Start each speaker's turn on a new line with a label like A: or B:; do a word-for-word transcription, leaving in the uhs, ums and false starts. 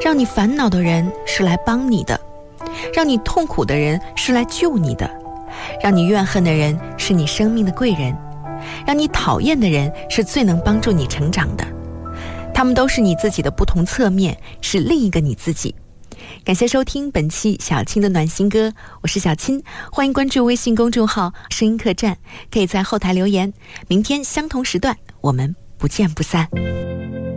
A: 让你烦恼的人是来帮你的，让你痛苦的人是来救你的，让你怨恨的人是你生命的贵人，让你讨厌的人是最能帮助你成长的。他们都是你自己的不同侧面，是另一个你自己。感谢收听本期小青的暖心歌，我是小青，欢迎关注微信公众号声音客栈，可以在后台留言。明天相同时段我们不见不散。